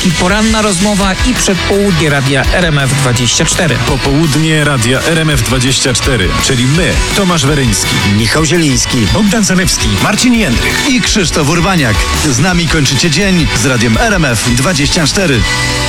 poranna rozmowa i przedpołudnie radia RMF24. Popołudnie radia RMF24, czyli my, Tomasz Weryński, Michał Zieliński, Bogdan Zanewski, Marcin Jędrych i Krzysztof Urbaniak. Z nami kończycie dzień z radiem RMF24.